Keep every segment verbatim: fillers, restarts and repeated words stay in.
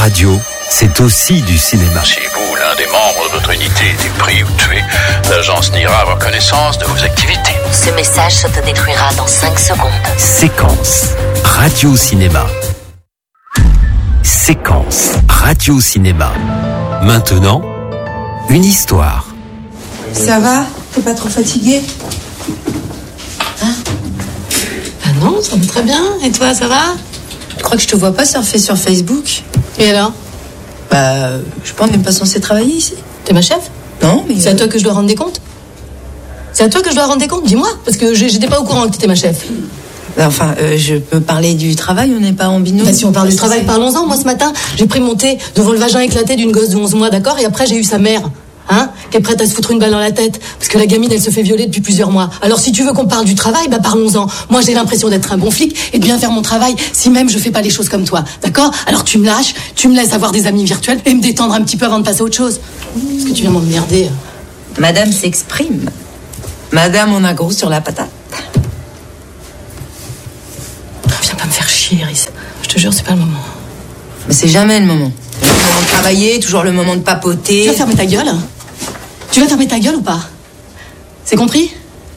radio, c'est aussi du cinéma. Si vous, l'un des membres de votre unité, est pris ou tué, l'agence n'ira avoir connaissance de vos activités. Ce message s'autodétruira dans cinq secondes. Séquence radio-cinéma. Séquence radio-cinéma. Maintenant, une histoire. Ça va? T'es pas trop fatigué? Hein? Ah non, ça va très bien. Et toi, ça va? Je crois que je te vois pas surfer sur Facebook. Et alors? Bah, je suis pas même pas censée travailler ici. T'es ma chef? Non, mais... C'est à toi que je dois rendre des comptes? C'est à toi que je dois rendre des comptes? Dis-moi, parce que j'étais pas au courant que t'étais ma chef. Bah, enfin, euh, je peux parler du travail, on n'est pas en binôme. Bah, si on parle du travail, parlons-en. Moi, ce matin, j'ai pris mon thé devant le vagin éclaté d'une gosse de onze mois, d'accord? Et après, j'ai eu sa mère. Hein, qui est prête à se foutre une balle dans la tête parce que la gamine elle se fait violer depuis plusieurs mois. Alors si tu veux qu'on parle du travail, bah parlons-en. Moi j'ai l'impression d'être un bon flic et de bien faire mon travail si même je fais pas les choses comme toi, d'accord? Alors tu me lâches, tu me laisses avoir des amis virtuels et me détendre un petit peu avant de passer à autre chose. Parce que tu viens m'emmerder. Madame s'exprime. Madame on a gros sur la patate. Viens pas me faire chier, Iris. Je te jure, c'est pas le moment. Mais c'est jamais le moment. Le moment de travailler, toujours le moment de papoter. Tu vas fermer ta gueule? Tu vas fermer ta gueule ou pas? C'est compris?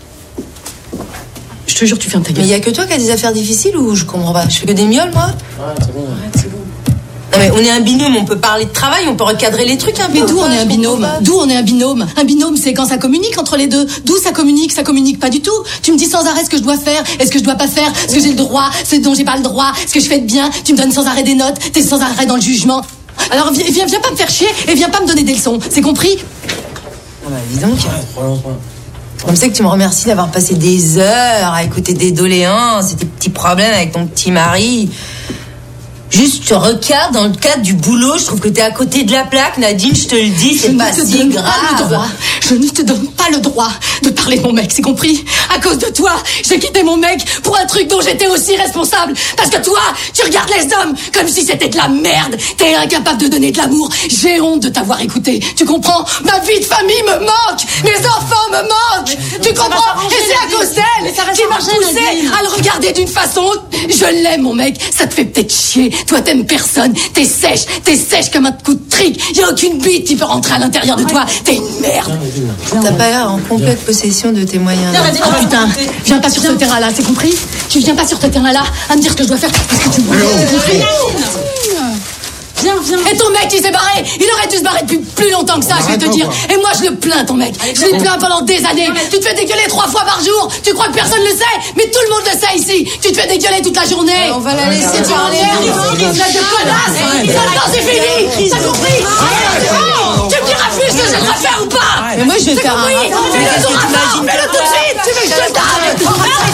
Je te jure, tu fermes ta gueule. Mais il y a que toi qui as des affaires difficiles ou je comprends pas? Je fais que des mioles, moi? Ouais, c'est bon, arrête, c'est bon. Non mais on est un binôme, on peut parler de travail, on peut recadrer les trucs un peu. Mais d'où on est un binôme? D'où on est un binôme? Un binôme, c'est quand ça communique entre les deux. D'où ça communique? Ça communique pas du tout. Tu me dis sans arrêt ce que je dois faire, et ce que je dois pas faire, ce que j'ai le droit, ce dont j'ai pas le droit, ce que je fais de bien. Tu me donnes sans arrêt des notes, t'es sans arrêt dans le jugement. Alors viens, viens, viens pas me faire chier et viens pas me donner des leçons. C'est compris? Ah bah dis donc. Comme ça que tu me remercies d'avoir passé des heures à écouter des doléances et tes petits problèmes avec ton petit mari. Juste, je te regarde dans le cadre du boulot, je trouve que t'es à côté de la plaque, Nadine, je te le dis, c'est pas si grave. Pas le droit. Je ne te donne pas le droit de parler de mon mec, c'est compris? À cause de toi, j'ai quitté mon mec pour un truc dont j'étais aussi responsable. Parce que toi, tu regardes les hommes comme si c'était de la merde. T'es incapable de donner de l'amour. J'ai honte de t'avoir écouté. Tu comprends? Ma vie de famille me manque. Mes enfants me manquent. Tu comprends? Et c'est à cause d'elle qui m'a poussé à le regarder d'une façon. Je l'aime, mon mec. Ça te fait peut-être chier. Toi, t'aimes personne. T'es sèche. T'es sèche comme un coup de trick. Y a aucune bite qui peut rentrer à l'intérieur de toi. T'es une merde. T'as pas l'air en complète possession de tes moyens. Oh putain, viens pas sur ce terrain-là, c'est compris? Tu viens pas sur ce terrain-là à me dire ce que je dois faire parce que tu me c'est compris? Viens, viens. Et ton mec, il s'est barré. Il aurait dû se barrer depuis plus longtemps que ça, je vais te dire. Et moi, je le plains, ton mec. Je l'ai plaint pendant des années. Tu te fais dégueuler trois fois par jour. Tu crois que personne le sait? Mais tout le monde le sait ici. Tu te fais dégueuler toute la journée. On va la laisser parler. Maintenant, c'est fini. T'as compris? Tu me diras plus ce que je dois faire ou pas? Mais moi, je vais faire un rapport. Fais-le tout de suite. Tu veux que je te donne?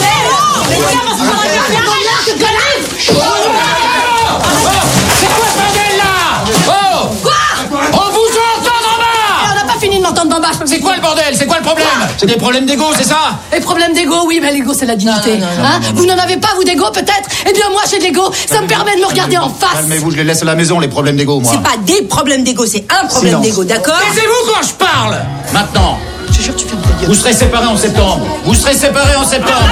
C'est quoi le bordel? C'est quoi le problème? C'est des problèmes d'ego, c'est ça? Les problèmes d'ego, oui, mais l'ego c'est la dignité. Non, non, non, hein non, non, non. Vous n'en avez pas, vous, d'ego, peut-être? Eh bien, moi, j'ai de l'ego. Ça me permet de me regarder en face. Calmez-vous, je les laisse à la maison, les problèmes d'ego, moi. C'est pas des problèmes d'ego, c'est un problème Silence. d'ego, d'accord? Taisez-vous quand je parle! Maintenant, Je te jure, tu fermes ta gueule. vous serez séparés en septembre. Vous serez séparés en septembre.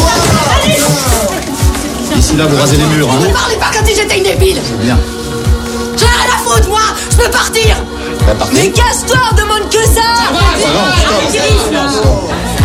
D'ici là, vous rasez les murs, hein. Ne parlez pas comme si j'étais une débile. Bien. J'ai rien à foutre, moi. Je peux partir. Bah, partez. Mais casse-toi, on demande que ça! Ah non, stop.